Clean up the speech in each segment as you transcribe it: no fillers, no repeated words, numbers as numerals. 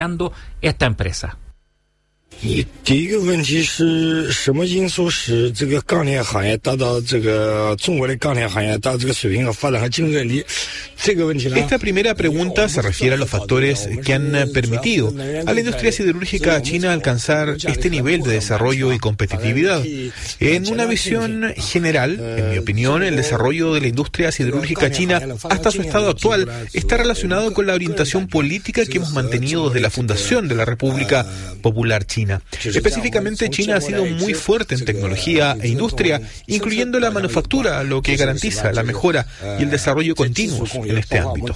esta empresa. 第一个问题是什么因素使这个钢铁行业达到这个中国的钢铁行业达到这个水平和发展和竞争力？这个问题呢？ Esta primera pregunta se refiere a los factores que han permitido a la industria siderúrgica china alcanzar este nivel de desarrollo y competitividad. En una visión general, en mi opinión, el desarrollo de la industria siderúrgica china hasta su estado actual está relacionado con la orientación política que hemos mantenido desde la fundación de la República Popular China. Específicamente, China ha sido muy fuerte en tecnología e industria, incluyendo la manufactura, lo que garantiza la mejora y el desarrollo continuos en este ámbito.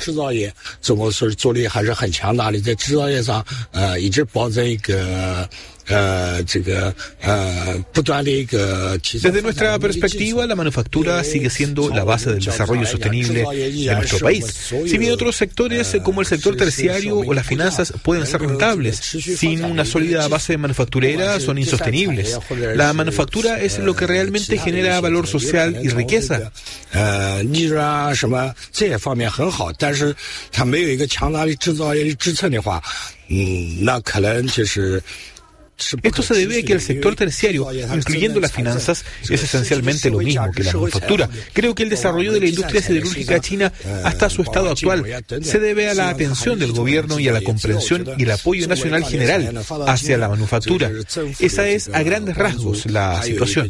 Desde nuestra perspectiva, la manufactura sigue siendo la base del desarrollo sostenible de nuestro país. Si bien otros sectores, como el sector terciario o las finanzas, pueden ser rentables, sin una sólida base manufacturera son insostenibles. La manufactura es lo que realmente genera valor social y riqueza. Esto se debe a que el sector terciario, incluyendo las finanzas, es esencialmente lo mismo que la manufactura. Creo que el desarrollo de la industria siderúrgica china hasta su estado actual se debe a la atención del gobierno y a la comprensión y el apoyo nacional general hacia la manufactura. Esa es, a grandes rasgos, la situación.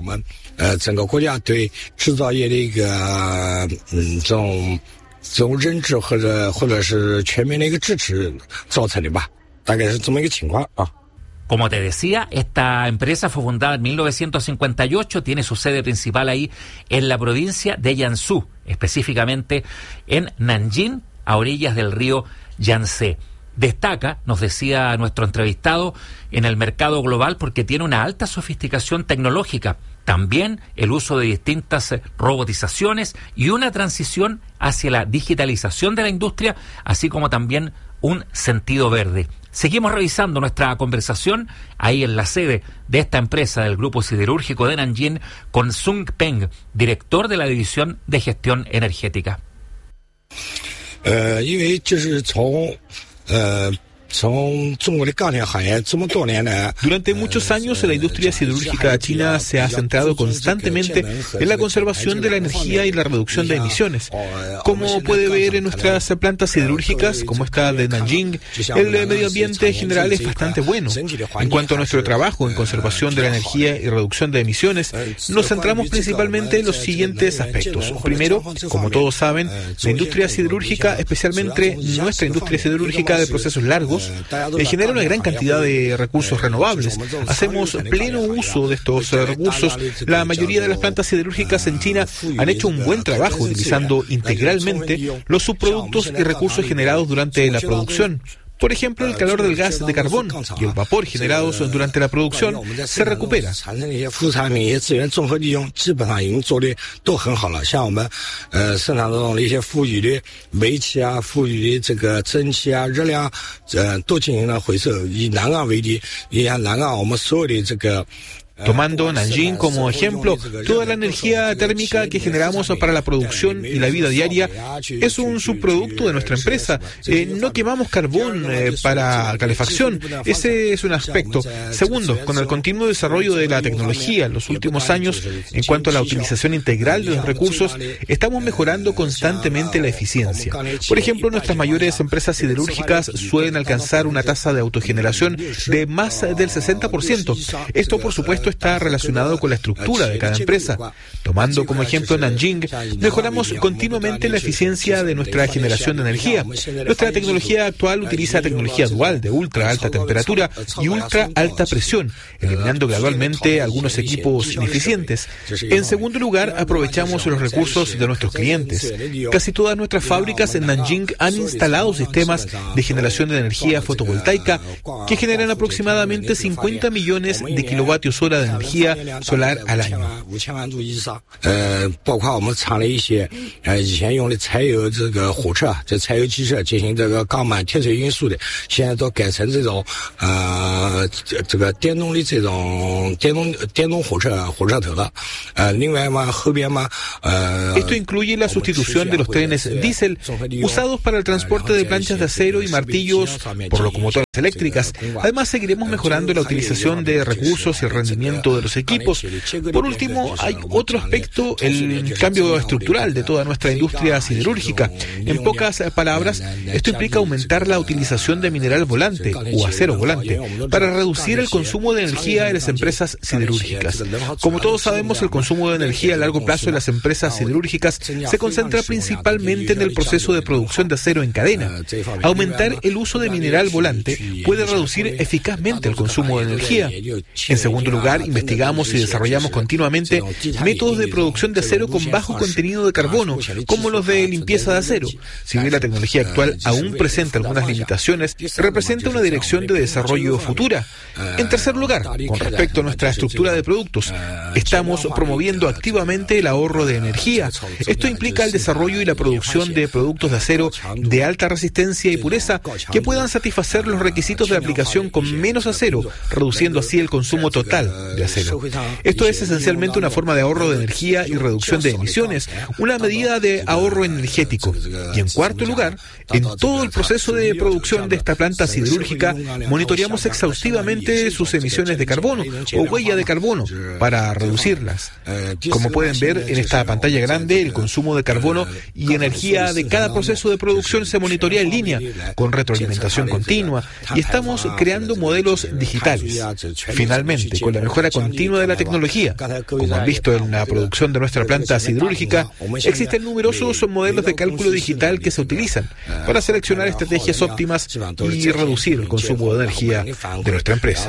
Como te decía, esta empresa fue fundada en 1958, tiene su sede principal ahí en la provincia de Jiangsu, específicamente en Nanjing, a orillas del río Yangtze. Destaca, nos decía nuestro entrevistado, en el mercado global porque tiene una alta sofisticación tecnológica, también el uso de distintas robotizaciones y una transición hacia la digitalización de la industria, así como también un sentido verde. Seguimos revisando nuestra conversación ahí en la sede de esta empresa del Grupo Siderúrgico de Nanjing con Sung Peng, director de la División de Gestión Energética. Durante muchos años, la industria siderúrgica china se ha centrado constantemente en la conservación de la energía y la reducción de emisiones. Como puede ver en nuestras plantas siderúrgicas, como esta de Nanjing, el medio ambiente en general es bastante bueno. En cuanto a nuestro trabajo en conservación de la energía y reducción de emisiones, nos centramos principalmente en los siguientes aspectos. Primero, como todos saben, la industria siderúrgica, especialmente nuestra industria siderúrgica de procesos largos, genera una gran cantidad de recursos renovables. Hacemos pleno uso de estos recursos. La mayoría de las plantas siderúrgicas en China han hecho un buen trabajo utilizando integralmente los subproductos y recursos generados durante la producción. Por ejemplo, el calor del gas de carbón y el vapor generados durante la producción se recupera. Tomando Nanjing como ejemplo, toda la energía térmica que generamos para la producción y la vida diaria es un subproducto de nuestra empresa. No quemamos carbón para calefacción. Ese es un aspecto. Segundo, con el continuo desarrollo de la tecnología en los últimos años, en cuanto a la utilización integral de los recursos, estamos mejorando constantemente la eficiencia. Por ejemplo, nuestras mayores empresas siderúrgicas suelen alcanzar una tasa de autogeneración de más del 60%. Esto, por supuesto, está relacionado con la estructura de cada empresa. Tomando como ejemplo Nanjing, mejoramos continuamente la eficiencia de nuestra generación de energía. Nuestra tecnología actual utiliza tecnología dual de ultra alta temperatura y ultra alta presión, eliminando gradualmente algunos equipos ineficientes. En segundo lugar, aprovechamos los recursos de nuestros clientes. Casi todas nuestras fábricas en Nanjing han instalado sistemas de generación de energía fotovoltaica que generan aproximadamente 50 millones de kilovatios hora hora de energía solar al año. 包括我们厂里一些以前用的柴油这个火车，这柴油汽车进行这个钢板铁锤运输的，现在都改成这种这个电动的这种电动火车头了。另外嘛，后边嘛 Esto incluye la sustitución de los trenes diésel usados para el transporte de planchas de acero y martillos por locomotoras eléctricas. Además, seguiremos mejorando la utilización de recursos y el rendimiento de los equipos. Por último, hay otro aspecto, el cambio estructural de toda nuestra industria siderúrgica. En pocas palabras, esto implica aumentar la utilización de mineral volante o acero volante para reducir el consumo de energía de las empresas siderúrgicas. Como todos sabemos, el consumo de energía a largo plazo de las empresas siderúrgicas se concentra principalmente en el proceso de producción de acero en cadena. Aumentar el uso de mineral volante puede reducir eficazmente el consumo de energía. En segundo lugar, investigamos y desarrollamos continuamente métodos de producción de acero con bajo contenido de carbono, como los de limpieza de acero. Si bien la tecnología actual aún presenta algunas limitaciones, representa una dirección de desarrollo futura. En tercer lugar, con respecto a nuestra estructura de productos, estamos promoviendo activamente el ahorro de energía. Esto implica el desarrollo y la producción de productos de acero de alta resistencia y pureza que puedan satisfacer los requisitos de aplicación con menos acero, reduciendo así el consumo total de acero. Esto es esencialmente una forma de ahorro de energía y reducción de emisiones, una medida de ahorro energético. Y en cuarto lugar, en todo el proceso de producción de esta planta siderúrgica, monitoreamos exhaustivamente sus emisiones de carbono o huella de carbono para reducirlas. Como pueden ver en esta pantalla grande, el consumo de carbono y energía de cada proceso de producción se monitorea en línea, con retroalimentación continua, y estamos creando modelos digitales. Finalmente, con la mejora continua de la tecnología, como han visto en la producción de nuestra planta siderúrgica, existen numerosos modelos de cálculo digital que se utilizan para seleccionar estrategias óptimas y reducir el consumo de energía de nuestra empresa.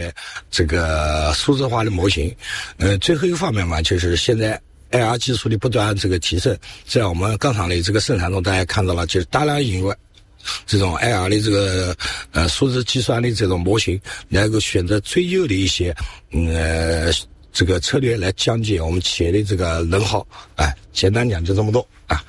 AR 技术的不断这个提升，在我们钢厂的这个生产中，大家看到了，就是大量引入这种 AR 的这个数字计算的这种模型，能够选择最优的一些这个策略来降低我们企业的这个能耗。简单讲就这么多啊。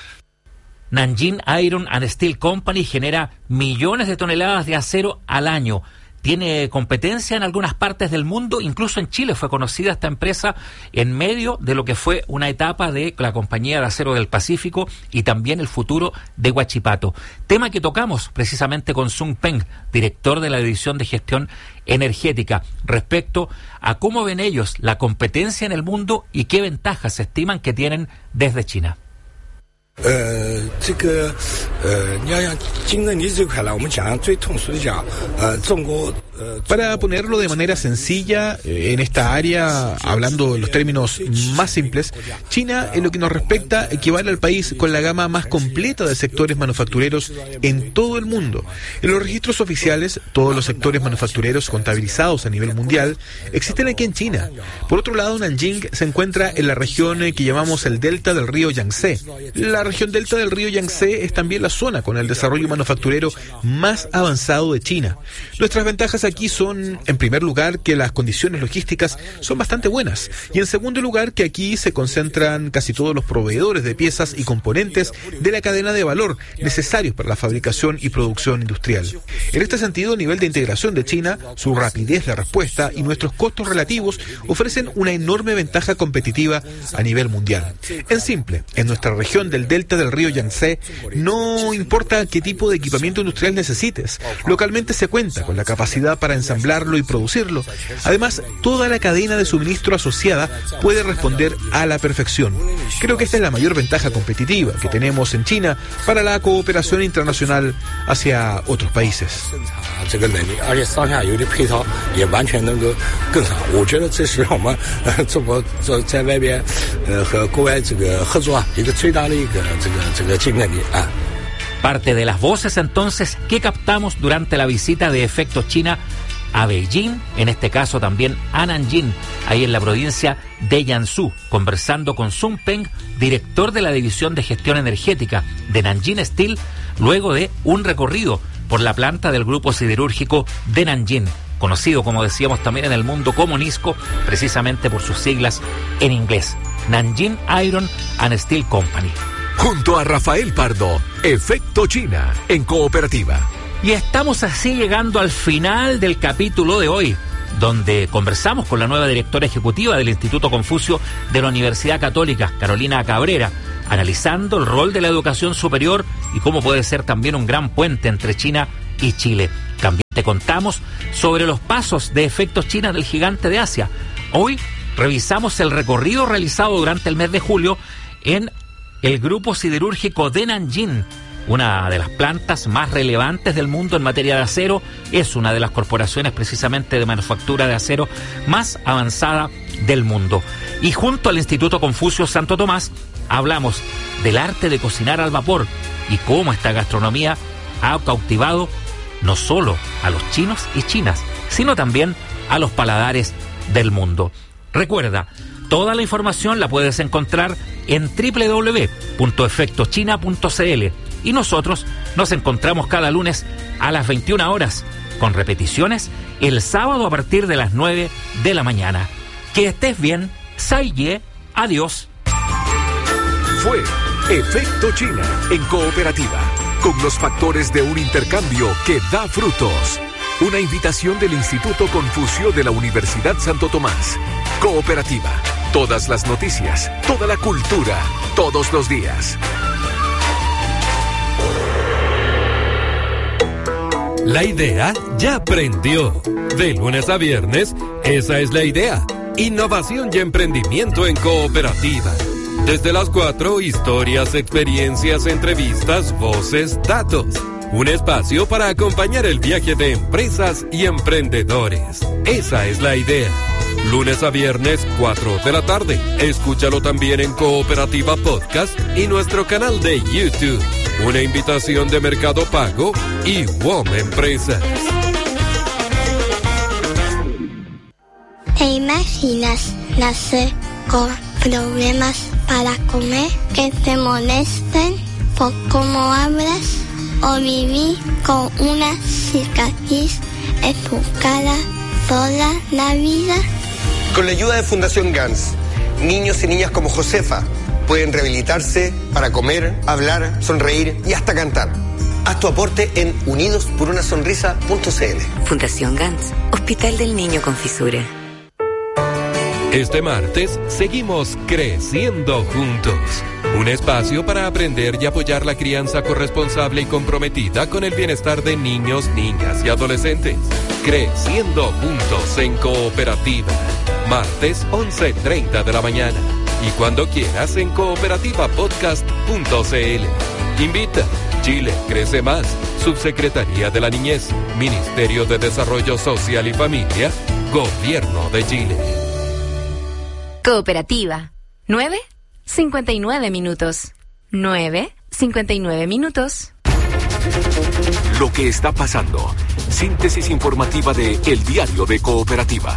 Nanjing Iron and Steel Company genera millones de toneladas de acero al año. Tiene competencia en algunas partes del mundo, incluso en Chile fue conocida esta empresa en medio de lo que fue una etapa de la Compañía de Acero del Pacífico y también el futuro de Huachipato. Tema que tocamos precisamente con Sung Peng, director de la División de Gestión Energética, respecto a cómo ven ellos la competencia en el mundo y qué ventajas se estiman que tienen desde China. 这个你要讲竞争力这块呢，我们讲最通俗的讲，中国 Para ponerlo de manera sencilla, en esta área, hablando en los términos más simples, China, en lo que nos respecta, equivale al país con la gama más completa de sectores manufactureros en todo el mundo. En los registros oficiales, todos los sectores manufactureros contabilizados a nivel mundial existen aquí en China. Por otro lado, Nanjing se encuentra en la región que llamamos el delta del río Yangtze. La región delta del río Yangtze es también la zona con el desarrollo manufacturero más avanzado de China. Nuestras ventajas aquí son, en primer lugar, que las condiciones logísticas son bastante buenas, y en segundo lugar, que aquí se concentran casi todos los proveedores de piezas y componentes de la cadena de valor necesarios para la fabricación y producción industrial. En este sentido, el nivel de integración de China, su rapidez de respuesta y nuestros costos relativos ofrecen una enorme ventaja competitiva a nivel mundial. En simple, en nuestra región del delta del río Yangtze, no importa qué tipo de equipamiento industrial necesites, localmente se cuenta con la capacidad para ensamblarlo y producirlo. Además, toda la cadena de suministro asociada puede responder a la perfección. Creo que esta es la mayor ventaja competitiva que tenemos en China para la cooperación internacional hacia otros países. Parte de las voces entonces que captamos durante la visita de Efecto China a Beijing, en este caso también a Nanjing, ahí en la provincia de Jiangsu, conversando con Sung Peng, director de la División de Gestión Energética de Nanjing Steel, luego de un recorrido por la planta del grupo siderúrgico de Nanjing, conocido, como decíamos, también en el mundo como NISCO, precisamente por sus siglas en inglés, Nanjing Iron and Steel Company. Junto a Rafael Pardo, Efecto China, en Cooperativa. Y estamos así llegando al final del capítulo de hoy, donde conversamos con la nueva directora ejecutiva del Instituto Confucio de la Universidad Católica, Carolina Cabrera, analizando el rol de la educación superior y cómo puede ser también un gran puente entre China y Chile. También te contamos sobre los pasos de Efectos China del gigante de Asia. Hoy revisamos el recorrido realizado durante el mes de julio en el grupo siderúrgico de Nanjing, una de las plantas más relevantes del mundo en materia de acero. Es una de las corporaciones precisamente de manufactura de acero más avanzada del mundo. Y junto al Instituto Confucio Santo Tomás hablamos del arte de cocinar al vapor y cómo esta gastronomía ha cautivado no solo a los chinos y chinas, sino también a los paladares del mundo. Recuerda, toda la información la puedes encontrar en www.efectochina.cl y nosotros nos encontramos cada lunes a las 21 horas, con repeticiones el sábado a partir de las 9 de la mañana. Que estés bien, Saye, adiós. Fue Efecto China en Cooperativa, con los factores de un intercambio que da frutos. Una invitación del Instituto Confucio de la Universidad Santo Tomás. Cooperativa, todas las noticias, toda la cultura, todos los días. La idea ya prendió. De lunes a viernes, esa es la idea. Innovación y emprendimiento en Cooperativa. Desde las 4, historias, experiencias, entrevistas, voces, datos. Un espacio para acompañar el viaje de empresas y emprendedores. Esa es la idea. Lunes a viernes, 4 de la tarde. Escúchalo también en Cooperativa Podcast y nuestro canal de YouTube. Una invitación de Mercado Pago y WOM Empresas. ¿Te imaginas nacer con problemas para comer, que te molesten por cómo hablas, o vivir con una cicatriz en tu cara toda la vida? Con la ayuda de Fundación GANS, niños y niñas como Josefa pueden rehabilitarse para comer, hablar, sonreír y hasta cantar. Haz tu aporte en unidosporunasonrisa.cl. Fundación GANS, Hospital del Niño con Fisura. Este martes seguimos creciendo juntos. Un espacio para aprender y apoyar la crianza corresponsable y comprometida con el bienestar de niños, niñas y adolescentes. Creciendo juntos en Cooperativa. Martes 11:30 de la mañana. Y cuando quieras en cooperativapodcast.cl. Invita. Chile crece más. Subsecretaría de la Niñez. Ministerio de Desarrollo Social y Familia. Gobierno de Chile. Cooperativa. 9:59 minutos. 9:59 minutos. Lo que está pasando. Síntesis informativa de El Diario de Cooperativa.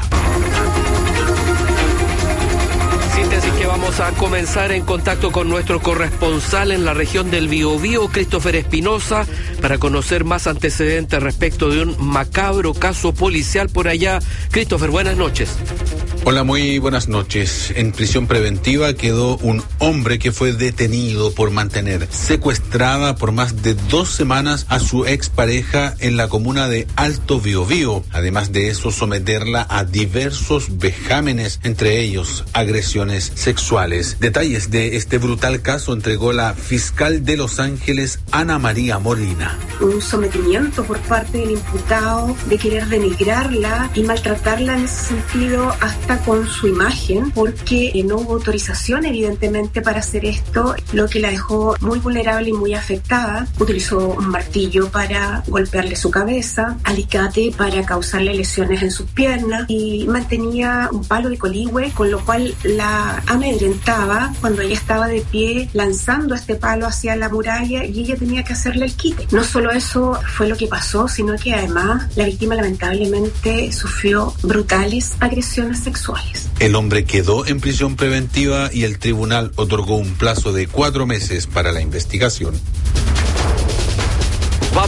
Síntesis que vamos a comenzar en contacto con nuestro corresponsal en la región del Biobío, Christopher Espinosa, para conocer más antecedentes respecto de un macabro caso policial por allá. Christopher, buenas noches. Hola, muy buenas noches. En prisión preventiva quedó un hombre que fue detenido por mantener secuestrada por más de 2 semanas a su expareja en la comuna de Alto Biobío. Además de eso, someterla a diversos vejámenes, entre ellos agresiones sexuales. Detalles de este brutal caso entregó la fiscal de Los Ángeles, Ana María Molina. Un sometimiento por parte del imputado de querer denigrarla y maltratarla en ese sentido hasta con su imagen, porque no hubo autorización evidentemente para hacer esto, lo que la dejó muy vulnerable y muy afectada. Utilizó un martillo para golpearle su cabeza, alicate para causarle lesiones en sus piernas y mantenía un palo de coligüe, con lo cual la amedrentaba cuando ella estaba de pie lanzando este palo hacia la muralla y ella tenía que hacerle el quite. No solo eso fue lo que pasó, sino que además la víctima lamentablemente sufrió brutales agresiones sexuales. El hombre quedó en prisión preventiva y el tribunal otorgó un plazo de 4 meses para la investigación. Vamos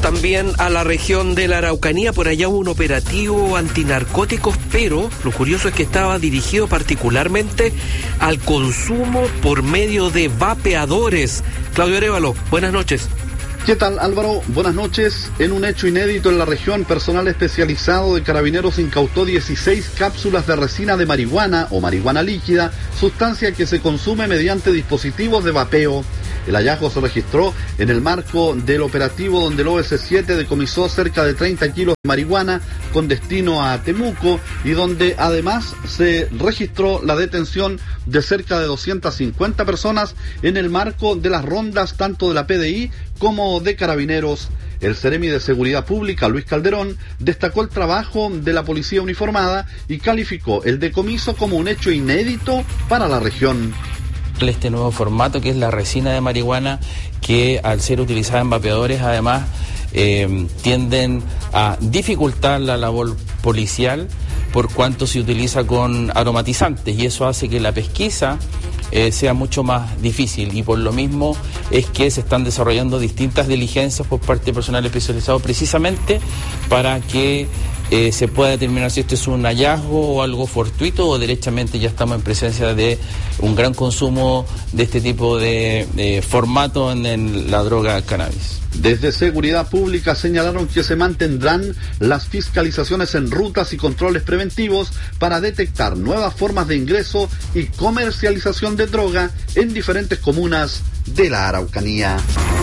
también a la región de la Araucanía. Por allá hubo un operativo antinarcóticos, pero lo curioso es que estaba dirigido particularmente al consumo por medio de vapeadores. Claudio Arévalo, buenas noches. ¿Qué tal, Álvaro? Buenas noches. En un hecho inédito en la región, personal especializado de Carabineros incautó 16 cápsulas de resina de marihuana o marihuana líquida, sustancia que se consume mediante dispositivos de vapeo. El hallazgo se registró en el marco del operativo donde el OS7 decomisó cerca de 30 kilos de marihuana con destino a Temuco y donde además se registró la detención de cerca de 250 personas en el marco de las rondas tanto de la PDI como de Carabineros. El Seremi de Seguridad Pública, Luis Calderón, destacó el trabajo de la policía uniformada y calificó el decomiso como un hecho inédito para la región. Este nuevo formato que es la resina de marihuana, que al ser utilizada en vapeadores además tienden a dificultar la labor policial por cuanto se utiliza con aromatizantes, y eso hace que la pesquisa sea mucho más difícil, y por lo mismo es que se están desarrollando distintas diligencias por parte de personal especializado precisamente para que se pueda determinar si esto es un hallazgo o algo fortuito o derechamente ya estamos en presencia de un gran consumo de este tipo de formato en la droga cannabis. Desde Seguridad Pública señalaron que se mantendrán las fiscalizaciones en rutas y controles preventivos para detectar nuevas formas de ingreso y comercialización de droga en diferentes comunas de la Araucanía.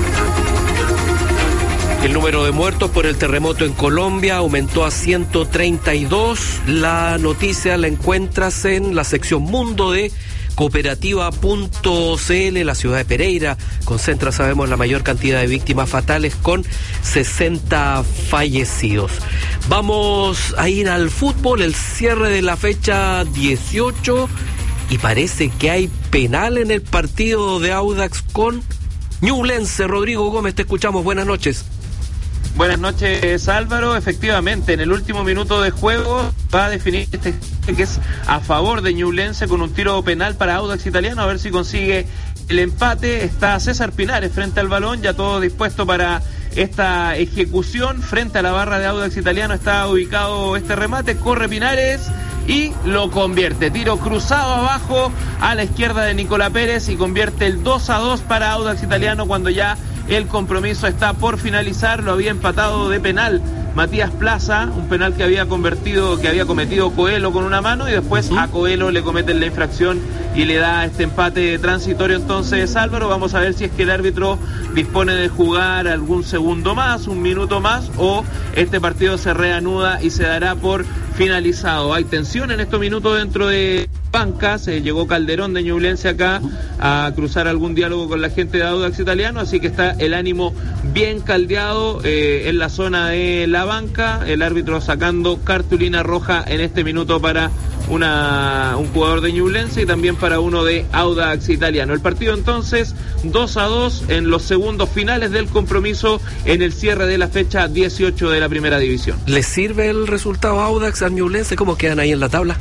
El número de muertos por el terremoto en Colombia aumentó a 132. La noticia la encuentras en la sección Mundo de cooperativa.cl. La ciudad de Pereira concentra, sabemos, la mayor cantidad de víctimas fatales con 60 fallecidos. Vamos a ir al fútbol, el cierre de la fecha 18, y parece que hay penal en el partido de Audax con Ñublense. Rodrigo Gómez, te escuchamos, buenas noches. Buenas noches, Álvaro. Efectivamente, en el último minuto de juego va a definir este que es a favor de Ñublense con un tiro penal para Audax Italiano, a ver si consigue el empate. Está César Pinares frente al balón, ya todo dispuesto para esta ejecución. Frente a la barra de Audax Italiano está ubicado este remate, corre Pinares y lo convierte. Tiro cruzado abajo a la izquierda de Nicolás Pérez y convierte el 2-2 para Audax Italiano cuando ya el compromiso está por finalizar. Lo había empatado de penal Matías Plaza, un penal que había cometido Coelho con una mano, y después a Coelho le cometen la infracción y le da este empate transitorio. Entonces, Álvaro, vamos a ver si es que el árbitro dispone de jugar algún segundo más, un minuto más, o este partido se reanuda y se dará por finalizado. Hay tensión en estos minutos dentro de banca. Se llegó Calderón de Ñublense acá a cruzar algún diálogo con la gente de Audax Italiano, así que está el ánimo bien caldeado en la zona de la banca. El árbitro sacando cartulina roja en este minuto para un jugador de Ñublense y también para uno de Audax Italiano. El partido entonces 2-2 en los segundos finales del compromiso en el cierre de la fecha 18 de la primera división. ¿Les sirve el resultado a Audax, a Ñublense? ¿Cómo quedan ahí en la tabla?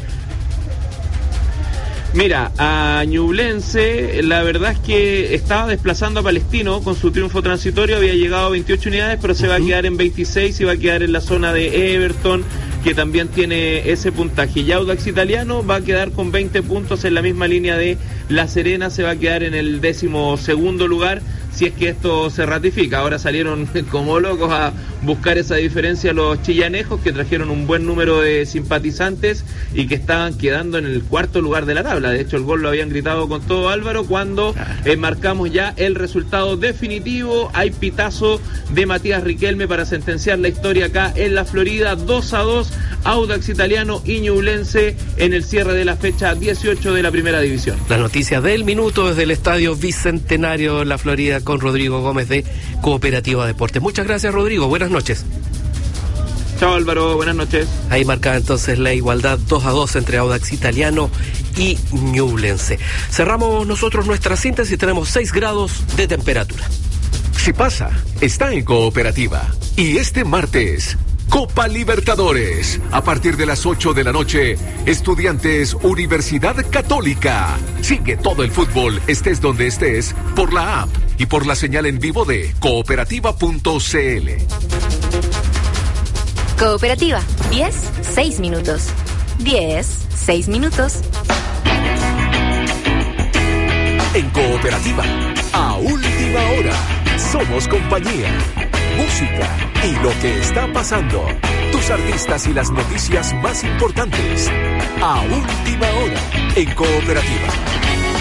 Mira, a Ñublense la verdad es que estaba desplazando a Palestino con su triunfo transitorio, había llegado a 28 unidades, pero se va a quedar en 26 y va a quedar en la zona de Everton, que también tiene ese puntaje. Y Audax Italiano va a quedar con 20 puntos en la misma línea de La Serena, se va a quedar en el 12º lugar, si es que esto se ratifica. Ahora salieron como locos a buscar esa diferencia los chillanejos, que trajeron un buen número de simpatizantes y que estaban quedando en el 4º lugar de la tabla. De hecho, el gol lo habían gritado con todo, Álvaro, cuando marcamos ya el resultado definitivo. Hay pitazo de Matías Riquelme para sentenciar la historia acá en la Florida. 2-2, Audax Italiano y Ñublense en el cierre de la fecha 18 de la primera división. La noticia del minuto desde el Estadio Bicentenario en la Florida con Rodrigo Gómez de Cooperativa Deportes. Muchas gracias, Rodrigo. Buenas noches. Chao, Álvaro. Buenas noches. Ahí marcada entonces la igualdad 2-2 entre Audax Italiano y Ñublense. Cerramos nosotros nuestra síntesis. Tenemos 6 grados de temperatura. Si pasa, está en Cooperativa. Y este martes, Copa Libertadores. A partir de las 8 de la noche, Estudiantes Universidad Católica. Sigue todo el fútbol, estés donde estés, por la app y por la señal en vivo de cooperativa.cl. Cooperativa, 10, 6 minutos. 10, 6 minutos. En Cooperativa, a última hora, somos compañía, música y lo que está pasando. Tus artistas y las noticias más importantes. A última hora, en Cooperativa.